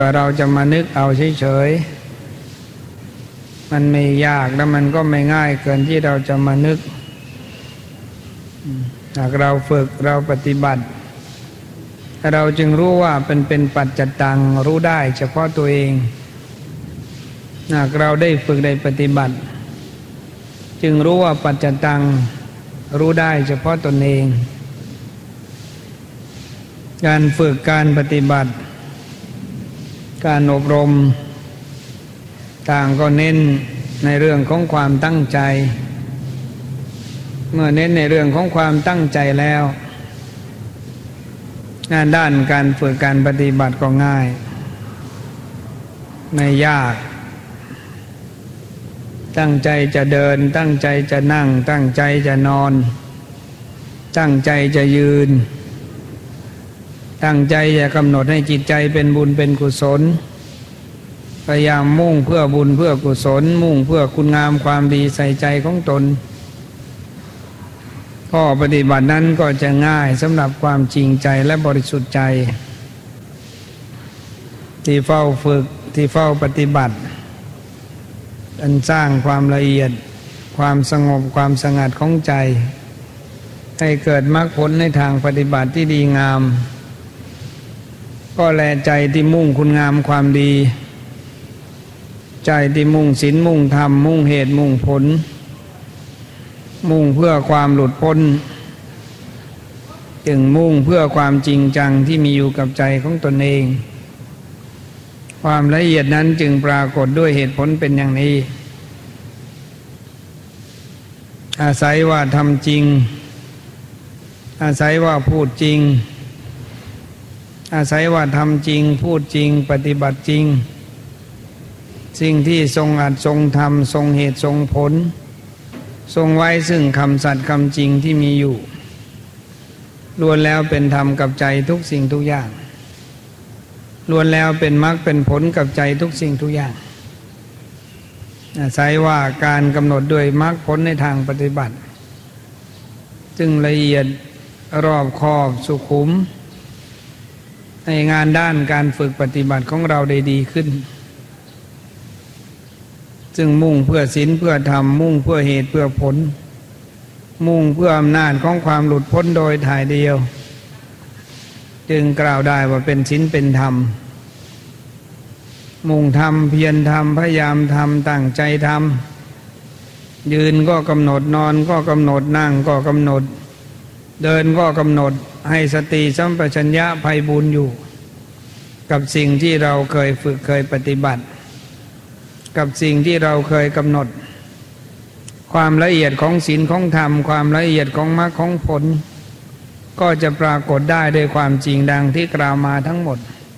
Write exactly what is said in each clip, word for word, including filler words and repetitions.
เราจะมานึกเอาเฉยๆมันไม่ยากแล้วมันก็ไม่ง่ายเกินที่เราจะมานึกหากเราฝึกเราปฏิบัติเราจึงรู้ว่าเป็นเป็นปัจจตังรู้ได้เฉพาะตัวเองหากเราได้ฝึกได้ปฏิบัติจึงรู้ว่าปัจจตังรู้ได้เฉพาะตนเองการฝึกการปฏิบัติการอบรมต่างก็เน้นในเรื่องของความตั้งใจเมื่อเน้นในเรื่องของความตั้งใจแล้วงานด้านการฝึกการปฏิบัติก็ง่ายไม่ยากตั้งใจจะเดินตั้งใจจะนั่งตั้งใจจะนอนตั้งใจจะยืนตั้งใจจะกำหนดให้จิตใจเป็นบุญเป็นกุศลพยายามมุ่งเพื่อบุญเพื่อกุศลมุ่งเพื่อคุณงามความดีใส่ใจของตนข้อปฏิบัตินั้นก็จะง่ายสำหรับความจริงใจและบริสุทธิ์ใจที่เฝ้าฝึกที่เฝ้าปฏิบัติอันสร้างความละเอียดความสงบความสงัดของใจให้เกิดมรรคผลในทางปฏิบัติที่ดีงามก็แลใจที่มุ่งคุณงามความดีใจที่มุ่งศีลมุ่งธรรมมุ่งเหตุมุ่งผลมุ่งเพื่อความหลุดพ้นจึงมุ่งเพื่อความจริงจังที่มีอยู่กับใจของตนเองความละเอียดนั้นจึงปรากฏด้วยเหตุผลเป็นอย่างนี้อาศัยว่าทำจริงอาศัยว่าพูดจริงอาศัยว่าทำจริงพูดจริงปฏิบัติจริงสิ่งที่ทรงอัดทรงทำทรงเหตุทรงผลทรงไว้ซึ่งคำสัตย์คำจริงที่มีอยู่ล้วนแล้วเป็นธรรมกับใจทุกสิ่งทุกอย่างล้วนแล้วเป็นมรรคเป็นผลกับใจทุกสิ่งทุกอย่างอาศัยว่าการกำหนดด้วยมรรคผลในทางปฏิบัติจึงละเอียดรอบคอบสุขุมในงานด้านการฝึกปฏิบัติของเราได้ดีขึ้นจึงมุ่งเพื่อศีลเพื่อธรรมมุ่งเพื่อเหตุเพื่อผลมุ่งเพื่ออำนาจของความหลุดพ้นโดยถ่ายเดียวจึงกล่าวได้ว่าเป็นศีลเป็นธรรมมุ่งทำเพียรทำพยายามทำตั้งใจทำยืนก็กำหนดนอนก็กำหนดนั่งก็กำหนดเดินก็กำหนดให้สติสัมปชัญญะไพบูลย์อยู่กับสิ่งที่เราเคยฝึกเคยปฏิบัติกับสิ่งที่เราเคยกำหนดความละเอียดของศีลของธรรมความละเอียดของมรรคของผลก็จะปรากฏได้ด้วยความจริงดังที่กล่าวมาทั้งหมด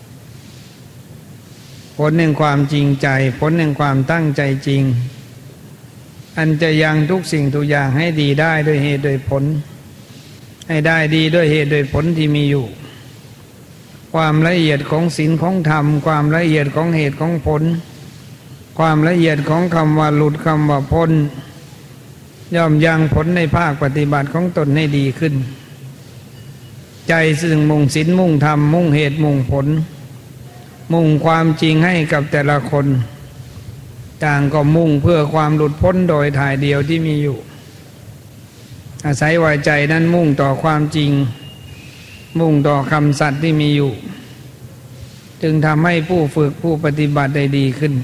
ผลแห่งความจริงใจผลแห่งความตั้งใจจริงอันจะยังทุกสิ่งทุกอย่างให้ดีได้ด้วยเหตุด้วยผลให้ได้ดีด้วยเหตุด้วยผลที่มีอยู่ความละเอียดของศีลของธรรมความละเอียดของเหตุของผลความละเอียดของคำว่าหลุดคำว่าพ้นย่อมยังผลในภาคปฏิบัติของตนให้ดีขึ้นใจซึ่งมุ่งศีลมุ่งธรรมมุ่งเหตุมุ่งผลมุ่งความจริงให้กับแต่ละคนต่างก็มุ่งเพื่อความหลุดพ้นโดยถ่ายเดียวที่มีอยู่อาศัยว่าใจนั้นมุ่งต่อความจริงมุ่งต่อคำสัตย์ที่มีอยู่จึงทำให้ผู้ฝึกผู้ปฏิบัติได้ดีขึ้น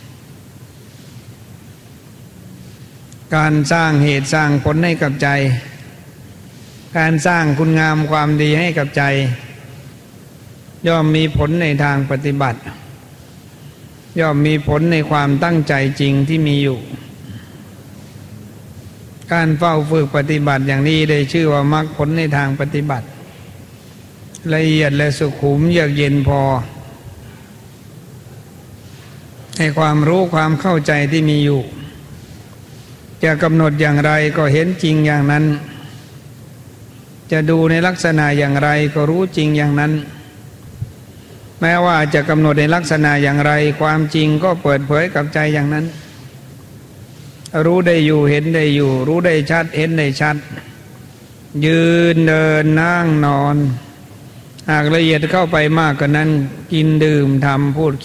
การสร้างเหตุสร้างผลให้กับใจการสร้างคุณงามความดีให้กับใจย่อมมีผลในทางปฏิบัติย่อมมีผลในความตั้งใจจริงที่มีอยู่การเฝ้าฝึกปฏิบัติอย่างนี้ได้ชื่อว่ามรรคผลในทางปฏิบัติละเอียดและสุขุมเยือกเย็นพอให้ความรู้ความเข้าใจที่มีอยู่จะกำหนดอย่างไรก็เห็นจริงอย่างนั้นจะดูในลักษณะอย่างไรก็รู้จริงอย่างนั้นแม้ว่าจะกำหนดในลักษณะอย่างไรความจริงก็เปิดเผยกับใจอย่างนั้นรู้ได้อยู่เห็นได้อยู่รู้ได้ชัดเห็นได้ชัดยืนเดินนั่งนอนหากละเอียดเข้าไปมากกว่านั้นกินดื่มทำพูด